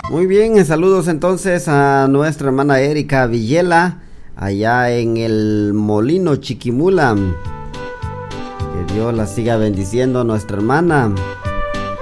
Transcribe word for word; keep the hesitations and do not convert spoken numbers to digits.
Muy bien, saludos entonces a nuestra hermana Erika Villela, allá en el Molino Chiquimula. Que Dios la siga bendiciendo, nuestra hermana.